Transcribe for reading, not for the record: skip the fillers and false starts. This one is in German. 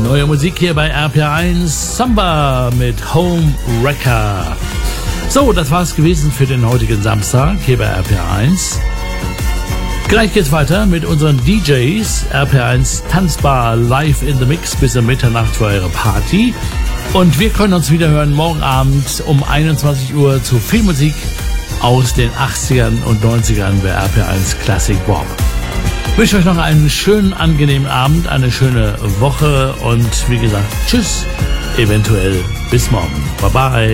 Neue Musik hier bei RPR1, Samba mit Home Wrecker. So, das war's gewesen für den heutigen Samstag hier bei RPR1. Gleich geht's weiter mit unseren DJs. RPR1 Tanzbar live in the Mix bis um Mitternacht für eure Party. Und wir können uns wieder hören morgen Abend um 21 Uhr zu viel Musik aus den 80ern und 90ern bei RPR1 Classic Bob. Ich wünsche euch noch einen schönen, angenehmen Abend, eine schöne Woche und wie gesagt, tschüss, eventuell bis morgen. Bye bye.